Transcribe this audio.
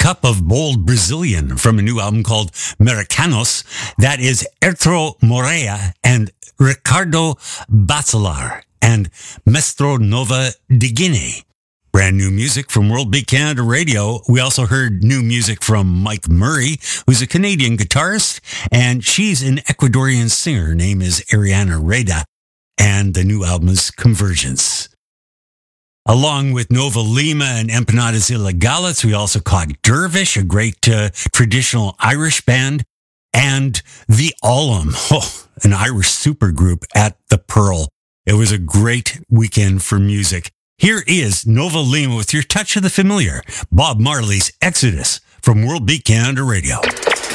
Cup of Bold Brazilian from a new album called Americanos. That is Ertro Morea and Ricardo Bacelar and Mestro Nova de Guinea. Brand new music from World Beat Canada Radio. We also heard new music from Mike Murray, who's a Canadian guitarist, and she's an Ecuadorian singer. Her name is Ariana Reda, and the new album is Convergence. Along with Nova Lima and Empanadas Ilegales, we also caught Dervish, a great traditional Irish band, and The Ollum, an Irish supergroup at the Pearl. It was a great weekend for music. Here is Nova Lima with your touch of the familiar, Bob Marley's Exodus from World Beat Canada Radio.